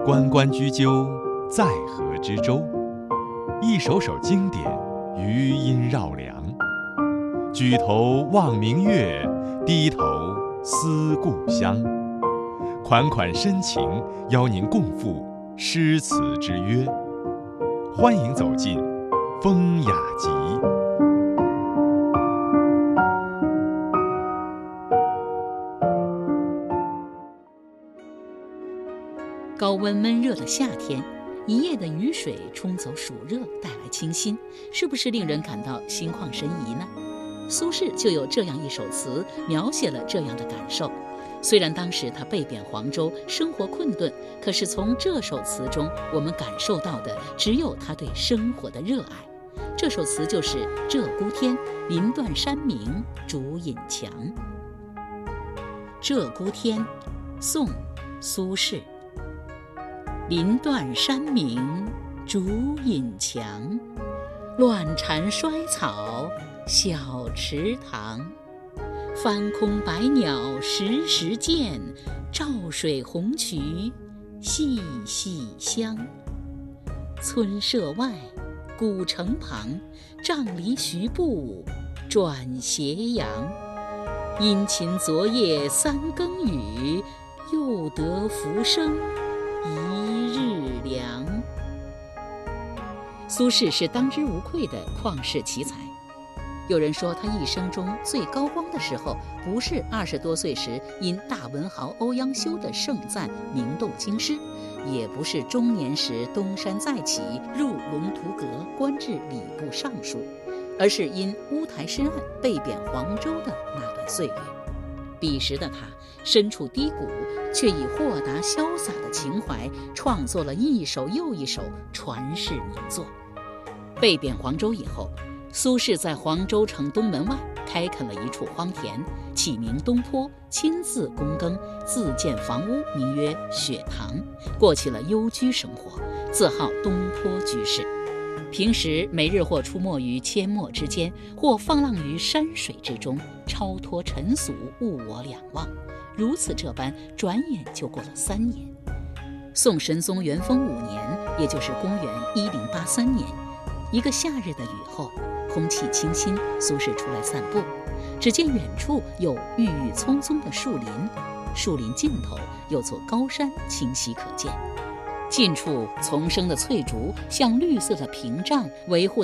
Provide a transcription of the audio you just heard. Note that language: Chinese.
关关雎鸠，在河之洲。一首首经典，余音绕梁。举头望明月，低头思故乡。款款深情，邀您共赴诗词之约。欢迎走进风雅集。 高温闷热的夏天，一夜的雨水冲走暑热，带来清新，是不是令人感到心旷神怡呢？苏轼就有这样一首词，描写了这样的感受。虽然当时他被贬黄州，生活困顿，可是从这首词中，我们感受到的只有他对生活的热爱。这首词就是《鹧鸪天·林断山鸣·竹隐墙》。鹧鸪天，宋·苏轼。林断山鸣，竹隐墙。乱蝉衰草，小池塘。翻空白鸟时时见，照水红渠细细香。村舍外，古城旁，杖藜徐步，转斜阳。殷勤昨夜三更雨，又得浮生一日凉。苏轼是当之无愧的旷世奇才。有人说他一生中最高光的时候，不是20多岁时因大文豪欧阳修的盛赞名动京师，也不是中年时东山再起入龙图阁官至礼部尚书，而是因乌台诗案被贬黄州的那段岁月。彼时的他身处低谷，却以豁达潇洒的情怀创作了一首又一首传世名作。被贬黄州以后，苏轼在黄州城东门外开垦了一处荒田，起名东坡，亲自躬耕，自建房屋，名曰雪堂，过起了幽居生活，自号东坡居士。平时每日或出没于阡陌之间，或放浪于山水之中，超脱尘俗，物我两忘。如此这般，转眼就过了3年。宋神宗元丰5年，也就是公元1083年，一个夏日的雨后，空气清新，苏轼出来散步，只见远处有郁郁葱葱的树林，树林尽头有座高山清晰可见，近处丛生的翠竹像绿色的屏障，维护